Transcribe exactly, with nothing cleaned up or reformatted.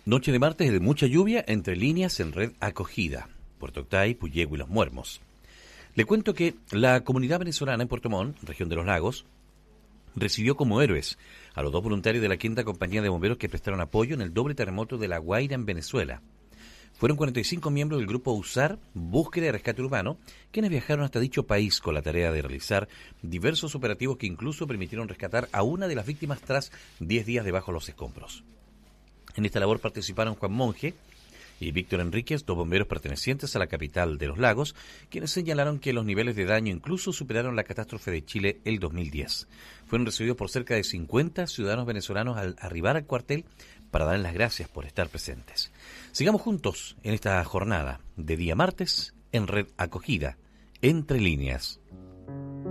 Noche de martes de mucha lluvia, entre líneas en red acogida. Puerto Octay, Puyehue y Los Muermos. Le cuento que la comunidad venezolana en Puerto Montt, región de los Lagos, recibió como héroes a los dos voluntarios de la quinta compañía de bomberos que prestaron apoyo en el doble terremoto de La Guaira en Venezuela. Fueron cuarenta y cinco miembros del grupo USAR, Búsqueda y Rescate Urbano, quienes viajaron hasta dicho país con la tarea de realizar diversos operativos que incluso permitieron rescatar a una de las víctimas tras diez días debajo de los escombros. En esta labor participaron Juan Monge y Víctor Enríquez, dos bomberos pertenecientes a la capital de los Lagos, quienes señalaron que los niveles de daño incluso superaron la catástrofe de Chile el dos mil diez. Fueron recibidos por cerca de cincuenta ciudadanos venezolanos al arribar al cuartel para darles las gracias por estar presentes. Sigamos juntos en esta jornada de día martes en Red Acogida, Entre Líneas.